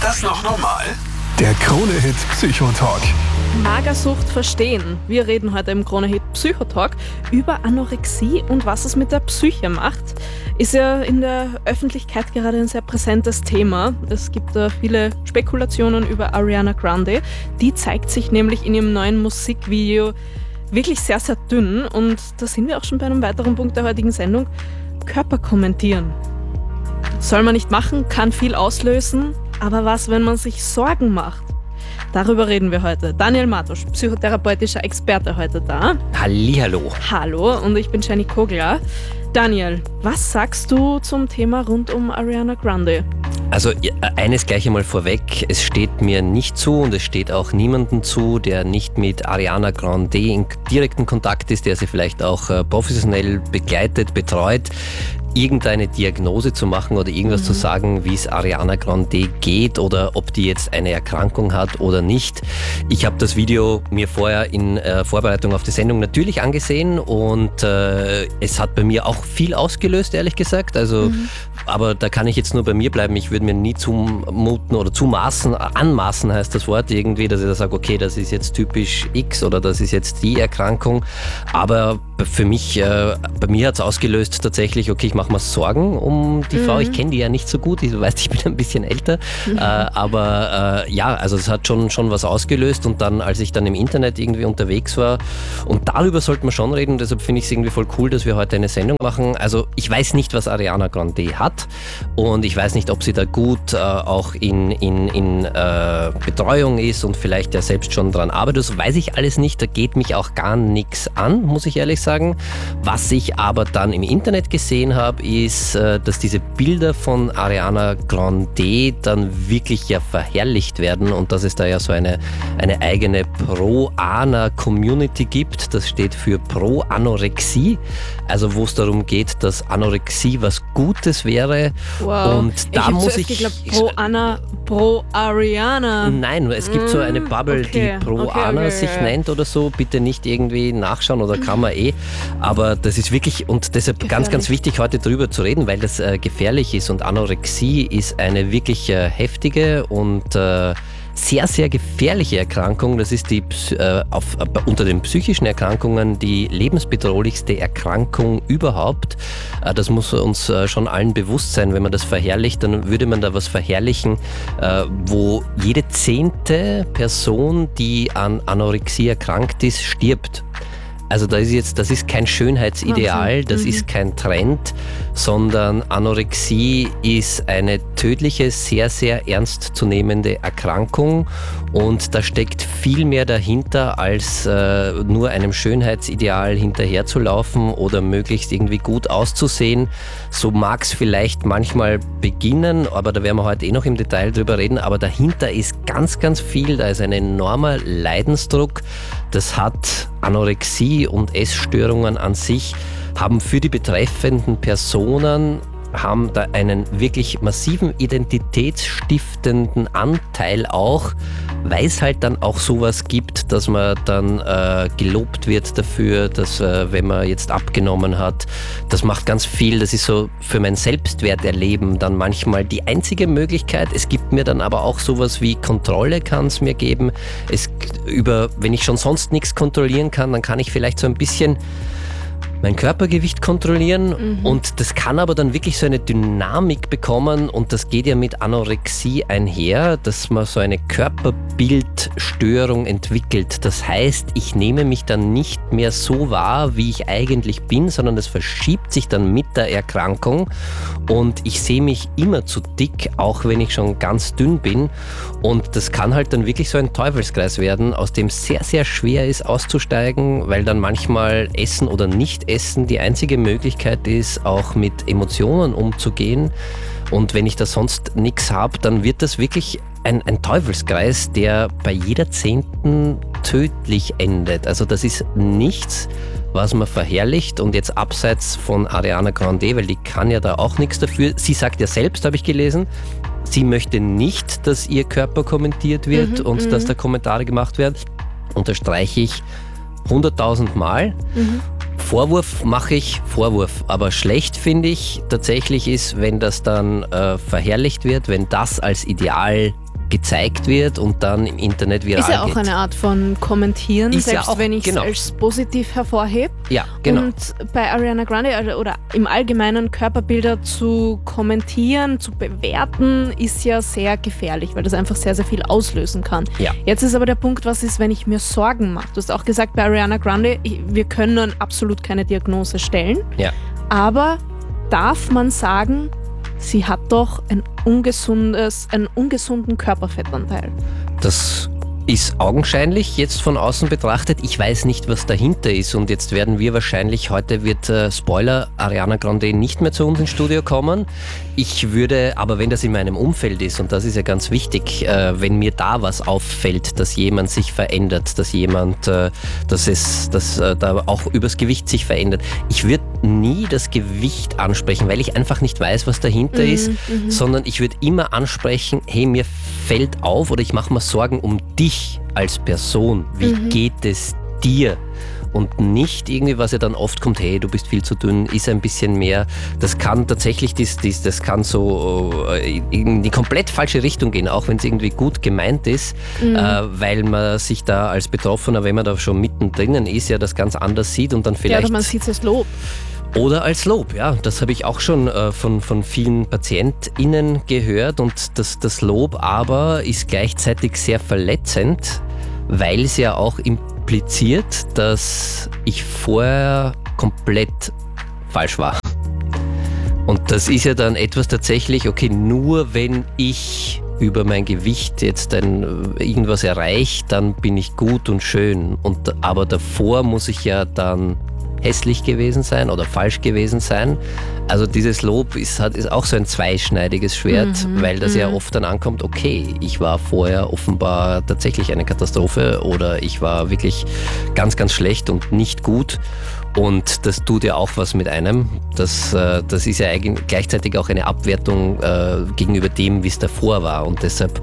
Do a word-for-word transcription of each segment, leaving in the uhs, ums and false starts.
das noch normal? Der Krone-Hit Psychotalk. Magersucht verstehen. Wir reden heute im Krone-Hit Psychotalk über Anorexie und was es mit der Psyche macht. Ist ja in der Öffentlichkeit gerade ein sehr präsentes Thema. Es gibt da viele Spekulationen über Ariana Grande. Die zeigt sich nämlich in ihrem neuen Musikvideo wirklich sehr, sehr dünn. Und da sind wir auch schon bei einem weiteren Punkt der heutigen Sendung. Körper kommentieren. Soll man nicht machen, kann viel auslösen. Aber was, wenn man sich Sorgen macht? Darüber reden wir heute. Daniel Matusch, psychotherapeutischer Experte, heute da. Hallihallo. Hallo, und ich bin Jenny Kogler. Daniel, was sagst du zum Thema rund um Ariana Grande? Also eines gleich einmal vorweg, es steht mir nicht zu und es steht auch niemandem zu, der nicht mit Ariana Grande in direkten Kontakt ist, der sie vielleicht auch äh, professionell begleitet, betreut, irgendeine Diagnose zu machen oder irgendwas mhm. zu sagen, wie es Ariana Grande geht oder ob die jetzt eine Erkrankung hat oder nicht. Ich habe das Video mir vorher in äh, Vorbereitung auf die Sendung natürlich angesehen und äh, es hat bei mir auch viel ausgelöst, ehrlich gesagt. Also, mhm. aber da kann ich jetzt nur bei mir bleiben. Ich würde mir nie zumuten oder zumaßen, anmaßen heißt das Wort irgendwie, dass ich da sage, okay, das ist jetzt typisch X oder das ist jetzt die Erkrankung. Aber für mich, äh, bei mir hat es ausgelöst tatsächlich, okay, ich mache mir Sorgen um die mhm. Frau. Ich kenne die ja nicht so gut, ich weiß, ich bin ein bisschen älter. Mhm. Äh, aber äh, ja, also es hat schon, schon was ausgelöst und dann, als ich dann im Internet irgendwie unterwegs war und darüber sollte man schon reden, deshalb finde ich es irgendwie voll cool, dass wir heute eine Sendung machen. Also ich weiß nicht, was Ariana Grande hat und ich weiß nicht, ob sie da gut äh, auch in, in, in äh, Betreuung ist und vielleicht ja selbst schon dran arbeitet. Das weiß ich alles nicht, da geht mich auch gar nichts an, muss ich ehrlich sagen. Was ich aber dann im Internet gesehen habe, ist, äh, dass diese Bilder von Ariana Grande dann wirklich ja verherrlicht werden und dass es da ja so eine, eine eigene Pro-Ana-Community gibt. Das steht für Pro-Anorexie, also wo es darum geht, dass Anorexie was Gutes wäre. Wow. Und da ich muss ich... geglaubt, Pro-Ana, Pro-Ariana. Nein, es gibt so eine Bubble, okay. die Pro-Ana okay, okay, sich ja. nennt oder so. Bitte nicht irgendwie nachschauen oder kann man eh. Aber das ist wirklich, und deshalb gefährlich. ganz, ganz wichtig, heute drüber zu reden, weil das äh, gefährlich ist. Und Anorexie ist eine wirklich äh, heftige und äh, sehr, sehr gefährliche Erkrankung. Das ist die äh, auf, äh, unter den psychischen Erkrankungen die lebensbedrohlichste Erkrankung überhaupt. Äh, das muss uns äh, schon allen bewusst sein. Wenn man das verherrlicht, dann würde man da was verherrlichen, äh, wo jede zehnte Person, die an Anorexie erkrankt ist, stirbt. Also das ist jetzt, das ist kein Schönheitsideal, das mhm. ist kein Trend, sondern Anorexie ist eine tödliche, sehr, sehr ernstzunehmende Erkrankung und da steckt viel mehr dahinter, als äh, nur einem Schönheitsideal hinterherzulaufen oder möglichst irgendwie gut auszusehen. So mag es vielleicht manchmal beginnen, aber da werden wir heute eh noch im Detail drüber reden, aber dahinter ist ganz, ganz viel, da ist ein enormer Leidensdruck. Das hat Anorexie und Essstörungen an sich, haben für die betreffenden Personen haben da einen wirklich massiven identitätsstiftenden Anteil auch, weil es halt dann auch sowas gibt, dass man dann äh, gelobt wird dafür, dass äh, wenn man jetzt abgenommen hat, das macht ganz viel, das ist so für mein Selbstwerterleben dann manchmal die einzige Möglichkeit. Es gibt mir dann aber auch sowas wie Kontrolle kann es mir geben. Es über, wenn ich schon sonst nichts kontrollieren kann, dann kann ich vielleicht so ein bisschen mein Körpergewicht kontrollieren mhm. und das kann aber dann wirklich so eine Dynamik bekommen und das geht ja mit Anorexie einher, dass man so eine Körperbildstörung entwickelt. Das heißt, ich nehme mich dann nicht mehr so wahr, wie ich eigentlich bin, sondern es verschiebt sich dann mit der Erkrankung und ich sehe mich immer zu dick, auch wenn ich schon ganz dünn bin und das kann halt dann wirklich so ein Teufelskreis werden, aus dem sehr, sehr schwer ist auszusteigen, weil dann manchmal Essen oder nicht Essen die einzige Möglichkeit ist, auch mit Emotionen umzugehen. Und wenn ich da sonst nichts habe, dann wird das wirklich ein, ein Teufelskreis, der bei jeder Zehnten tödlich endet. Also das ist nichts, was man verherrlicht. Und jetzt abseits von Ariana Grande, weil die kann ja da auch nichts dafür. Sie sagt ja selbst, habe ich gelesen, sie möchte nicht, dass ihr Körper kommentiert wird mhm, und dass da Kommentare gemacht werden. Unterstreiche ich hunderttausend Mal. Mhm. Vorwurf mache ich, Vorwurf, aber schlecht finde ich tatsächlich ist, wenn das dann äh, verherrlicht wird, wenn das als Ideal gezeigt wird und dann im Internet viral geht. Ist ja auch geht. eine Art von Kommentieren, Ist selbst ja auch, wenn ich es genau. als positiv hervorhebe. Ja, genau. Und bei Ariana Grande also, oder im Allgemeinen Körperbilder zu kommentieren, zu bewerten, ist ja sehr gefährlich, weil das einfach sehr, sehr viel auslösen kann. Ja. Jetzt ist aber der Punkt, was ist, wenn ich mir Sorgen mache? Du hast auch gesagt, bei Ariana Grande, ich, wir können absolut keine Diagnose stellen, Ja. aber darf man sagen, sie hat doch ein ungesundes, einen ungesunden Körperfettanteil? Das ist augenscheinlich jetzt von außen betrachtet. Ich weiß nicht, was dahinter ist und jetzt werden wir wahrscheinlich, heute wird äh, Spoiler, Ariana Grande nicht mehr zu uns ins Studio kommen. Ich würde, aber wenn das in meinem Umfeld ist, und das ist ja ganz wichtig, äh, wenn mir da was auffällt, dass jemand sich verändert, dass jemand, äh, dass es, dass äh, da auch übers Gewicht sich verändert. Ich würde nie das Gewicht ansprechen, weil ich einfach nicht weiß, was dahinter Mhm, ist, mhm. sondern ich würde immer ansprechen, hey, mir fällt auf oder ich mache mir Sorgen um dich als Person. Wie Mhm. geht es dir? Und nicht irgendwie, was ja dann oft kommt, hey, du bist viel zu dünn, ist ein bisschen mehr. Das kann tatsächlich, das, das, das kann so äh, in die komplett falsche Richtung gehen, auch wenn es irgendwie gut gemeint ist, Mhm. äh, weil man sich da als Betroffener, wenn man da schon mittendrin ist, ja das ganz anders sieht und dann Ja, vielleicht... oder man sieht es als Lob. Oder als Lob, ja. Das habe ich auch schon äh, von, von vielen PatientInnen gehört und das, das Lob aber ist gleichzeitig sehr verletzend, weil es ja auch impliziert, dass ich vorher komplett falsch war. Und das ist ja dann etwas tatsächlich, okay, nur wenn ich über mein Gewicht jetzt ein, irgendwas erreiche, dann bin ich gut und schön. Und, aber davor muss ich ja dann hässlich gewesen sein oder falsch gewesen sein. Also dieses Lob ist, hat, ist auch so ein zweischneidiges Schwert, Mhm, weil das ja mhm. oft dann ankommt, okay, ich war vorher offenbar tatsächlich eine Katastrophe oder ich war wirklich ganz, ganz schlecht und nicht gut. Und das tut ja auch was mit einem. Das, äh, das ist ja eigentlich gleichzeitig auch eine Abwertung äh, gegenüber dem, wie es davor war. Und deshalb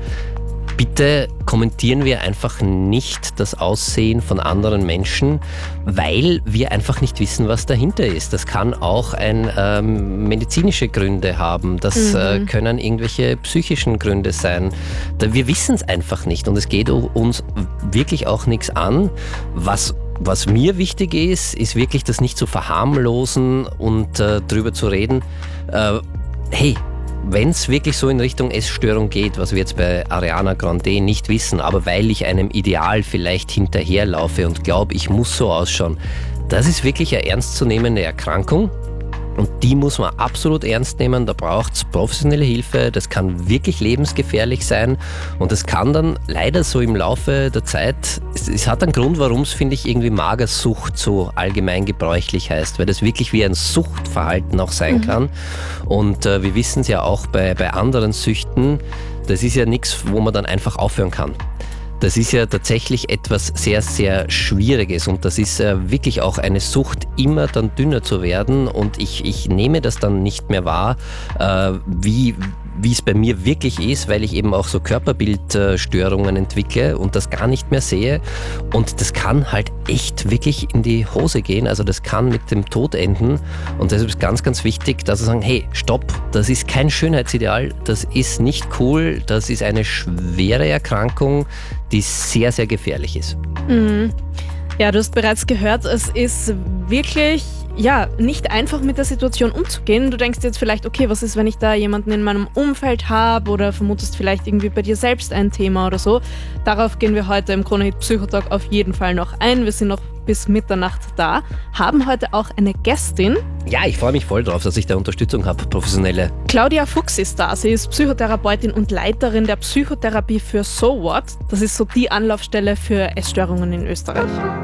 bitte kommentieren wir einfach nicht das Aussehen von anderen Menschen, weil wir einfach nicht wissen, was dahinter ist. Das kann auch ein, ähm, medizinische Gründe haben, das Mhm. äh, können irgendwelche psychischen Gründe sein. Da, wir wissen es einfach nicht und es geht uns wirklich auch nichts an. Was Was mir wichtig ist, ist wirklich das nicht zu verharmlosen und äh, drüber zu reden. Äh, hey, wenn es wirklich so in Richtung Essstörung geht, was wir jetzt bei Ariana Grande nicht wissen, aber weil ich einem Ideal vielleicht hinterherlaufe und glaube, ich muss so ausschauen, das ist wirklich eine ernstzunehmende Erkrankung. Und die muss man absolut ernst nehmen, da braucht es professionelle Hilfe, das kann wirklich lebensgefährlich sein und das kann dann leider so im Laufe der Zeit, es, es hat einen Grund, warum es, finde ich, irgendwie Magersucht so allgemein gebräuchlich heißt, weil das wirklich wie ein Suchtverhalten auch sein Mhm. kann und äh, wir wissen es ja auch bei, bei anderen Süchten, das ist ja nichts, wo man dann einfach aufhören kann. Das ist ja tatsächlich etwas sehr, sehr Schwieriges und das ist äh, wirklich auch eine Sucht, immer dann dünner zu werden und ich, ich nehme das dann nicht mehr wahr, äh, wie wie es bei mir wirklich ist, weil ich eben auch so Körperbildstörungen entwickle und das gar nicht mehr sehe und das kann halt echt wirklich in die Hose gehen, also das kann mit dem Tod enden und deshalb ist ganz, ganz wichtig, dass wir sagen, hey, stopp, das ist kein Schönheitsideal, das ist nicht cool, das ist eine schwere Erkrankung, die sehr, sehr gefährlich ist. Mhm. Ja, du hast bereits gehört, es ist wirklich ja, nicht einfach mit der Situation umzugehen. Du denkst jetzt vielleicht, okay, was ist, wenn ich da jemanden in meinem Umfeld habe oder vermutest vielleicht irgendwie bei dir selbst ein Thema oder so. Darauf gehen wir heute im Krone Hit Psychotalk auf jeden Fall noch ein. Wir sind noch bis Mitternacht da, haben heute auch eine Gästin. Ja, ich freue mich voll drauf, dass ich da Unterstützung habe, professionelle. Claudia Fuchs ist da. Sie ist Psychotherapeutin und Leiterin der Psychotherapie für So What. Das ist so die Anlaufstelle für Essstörungen in Österreich.